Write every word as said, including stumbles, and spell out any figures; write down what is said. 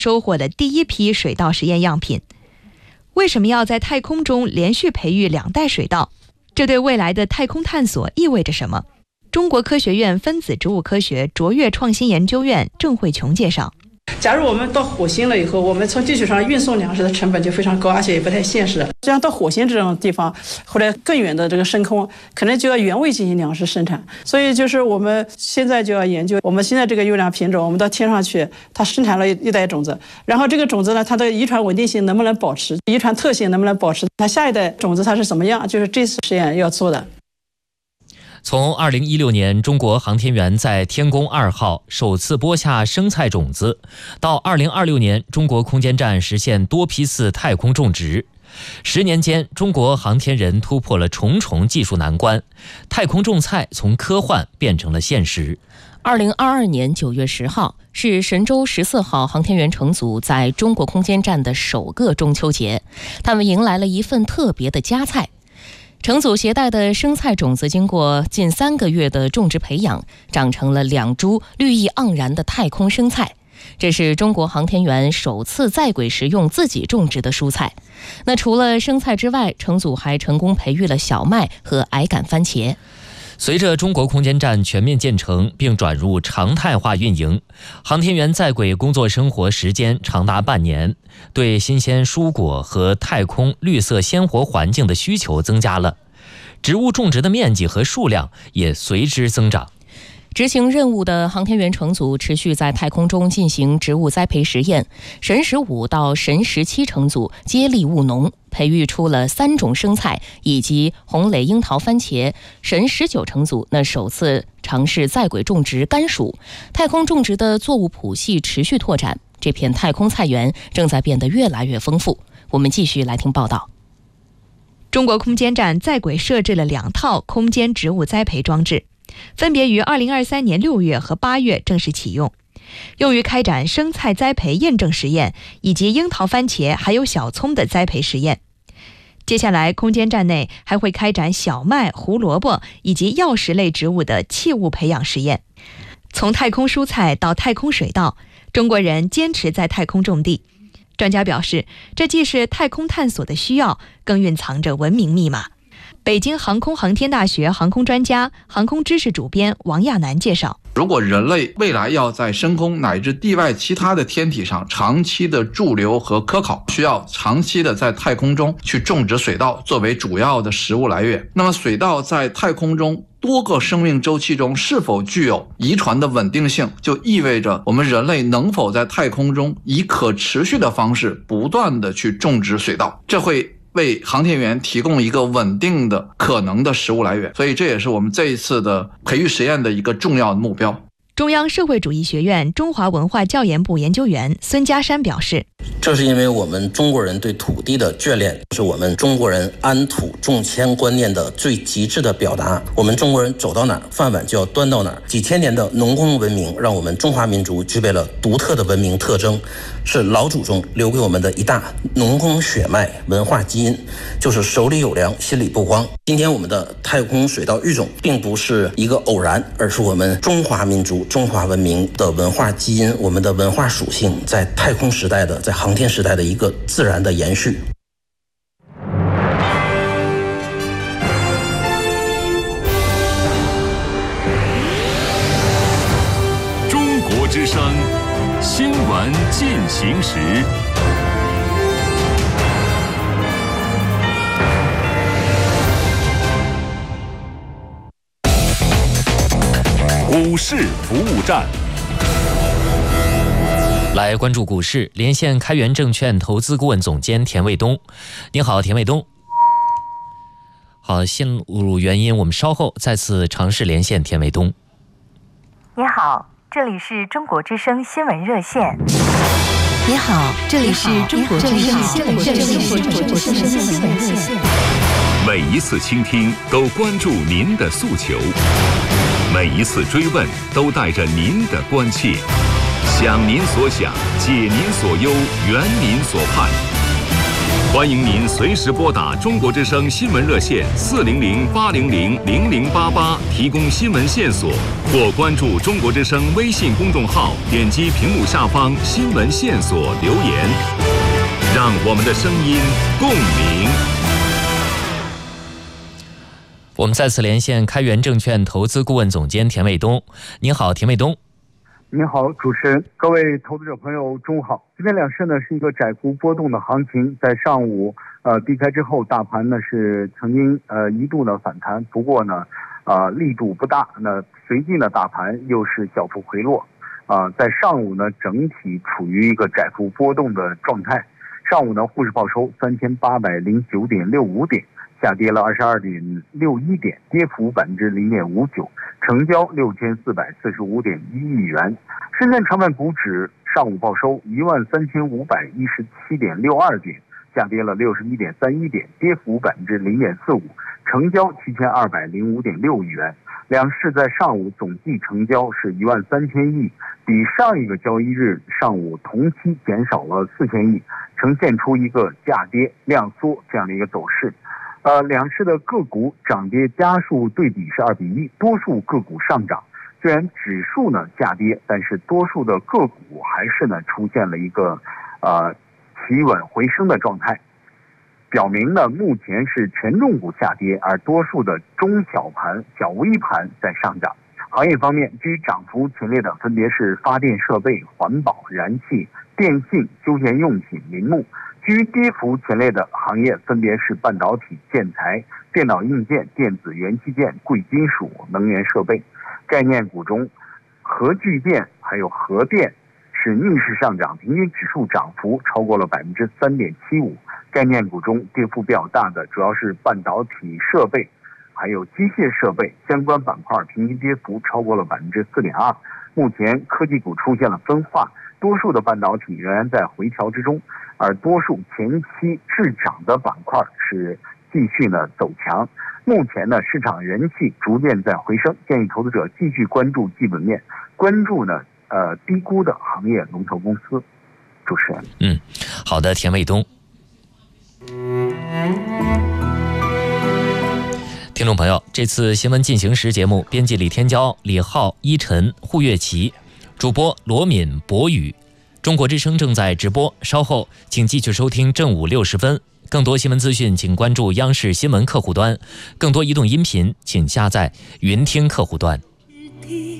收获了第一批水稻实验样品。为什么要在太空中连续培育两代水稻？这对未来的太空探索意味着什么？中国科学院分子植物科学卓越创新研究院郑慧琼介绍。 假如我们到火星了以后，我们从地球上运送粮食的成本就非常高，而且也不太现实。这样到火星这种地方，或者更远的这个深空，可能就要原位进行粮食生产。所以就是我们现在就要研究，我们现在这个优良品种，我们到天上去，它生产了一代种子，然后这个种子呢，它的遗传稳定性能不能保持，遗传特性能不能保持，它下一代种子它是什么样，就是这次实验要做的。 从二零一六年中国航天员在天宫二号首次播下生菜种子，到二零二六年中国空间站实现多批次太空种植，十年间中国航天人突破了重重技术难关，太空种菜从科幻变成了现实。 二零二二年九月十号是神舟十四号航天员乘组在中国空间站的首个中秋节，他们迎来了一份特别的佳菜。乘组携带的生菜种子经过近三个月的种植培养，长成了两株绿意盎然的太空生菜。这是中国航天员首次在轨食用自己种植的蔬菜。那除了生菜之外，乘组还成功培育了小麦和矮杆番茄。 随着中国空间站全面建成并转入常态化运营，航天员在轨工作生活时间长达半年，对新鲜蔬果和太空绿色鲜活环境的需求增加了，植物种植的面积和数量也随之增长。 执行任务的航天员乘组持续在太空中进行植物栽培实验，神十五到神十七乘组接力务农，培育出了三种生菜以及红蕾樱桃番茄。神十九乘组那首次尝试在轨种植甘薯。太空种植的作物谱系持续拓展，这片太空菜园正在变得越来越丰富。我们继续来听报道。 中国空间站在轨设置了两套空间植物栽培装置，分别于二零二三年六月和八月正式启用，用于开展生菜栽培验证实验以及樱桃、番茄还有小葱的栽培实验。接下来，空间站内还会开展小麦、胡萝卜以及药食类植物的器物培养实验。从太空蔬菜到太空水稻，中国人坚持在太空种地。专家表示，这既是太空探索的需要，更蕴藏着文明密码。北京航空航天大学航空专家、航空知识主编王亚楠介绍， 如果人类未来要在深空乃至地外其他的天体上长期的驻留和科考，需要长期的在太空中去种植水稻作为主要的食物来源。那么水稻在太空中多个生命周期中是否具有遗传的稳定性，就意味着我们人类能否在太空中以可持续的方式不断的去种植水稻，这会为航天员提供一个稳定的可能的食物来源，所以这也是我们这一次的培育实验的一个重要的目标。 中央社会主义学院中华文化教研部研究员孙家山表示， 这是因为我们中国人对土地的眷恋，是我们中国人安土重迁观念的最极致的表达。我们中国人走到哪儿，饭碗就要端到哪儿。几千年的农耕文明让我们中华民族具备了独特的文明特征，是老祖宗留给我们的一大农耕血脉文化基因，就是手里有粮心里不慌。今天我们的太空水稻育种并不是一个偶然，而是我们中华民族中华文明的文化基因，我们的文化属性在太空时代的在航天时代的一个自然的延续。 中国之声新闻进行时。股市服务站， 来关注股市，连线开源证券投资顾问总监田卫东。您好，田卫东。好，线路原因，我们稍后再次尝试连线田卫东。 你好，这里是中国之声新闻热线。 你好，这里是中国之声新闻热线。 每一次倾听都关注您的诉求，每一次追问都带着您的关切，想您所想，解您所忧，圆您所盼。 欢迎您随时拨打中国之声新闻热线四零零八零零零零八八提供新闻线索，或关注中国之声微信公众号，点击屏幕下方新闻线索留言，让我们的声音共鸣。 我们再次连线开元证券投资顾问总监田卫东。您好，田卫东。 您好，主持人，各位投资者朋友，中午好。今天两市呢是一个窄幅波动的行情，在上午呃低开之后，大盘呢是曾经呃一度呢反弹，不过呢呃力度不大，那随即呢大盘又是小幅回落，啊、呃，在上午呢整体处于一个窄幅波动的状态。上午呢沪市报收三千八百零九点六五点，下跌了二十二点六一点，跌幅百分之零点五九，成交六千四百四十五点一亿元。深圳成分股指上午报收一万三千五百一十七点六二点，下跌了六十一点三一点，跌幅百分之零点四五，成交七千二百零五点六亿元。两市在上午总计成交是一万三千亿，比上一个交易日上午同期减少了四千亿，呈现出一个价跌量缩这样的一个走势。呃，两市的个股涨跌家数对比是二比一，多数个股上涨。虽然指数呢下跌，但是多数的个股还是呢出现了一个呃企稳回升的状态，表明呢目前是权重股下跌，而多数的中小盘、小微盘在上涨。行业方面，居涨幅前列的分别是发电设备、环保、燃气、电信、休闲用品、林木。居跌幅前列的行业分别是半导体、建材、电脑硬件、电子元器件、贵金属、能源设备。概念股中，核聚变还有核电是逆势上涨，平均指数涨幅超过了百分之三点七五。概念股中跌幅比较大的主要是半导体设备，还有机械设备相关板块，平均跌幅超过了百分之四点二。目前科技股出现了分化，多数的半导体仍然在回调之中，而多数前期滞涨的板块是继续呢走强。目前呢市场人气逐渐在回升，建议投资者继续关注基本面，关注呢呃低估的行业龙头公司。主持人， 嗯，好的，田卫东。听众朋友，这次新闻进行时节目，编辑李天骄、李浩、依晨、胡月琪，主播罗敏、博宇。中国之声正在直播，稍后请继续收听正午六十分。更多新闻资讯，请关注央视新闻客户端；更多移动音频，请下载云听客户端。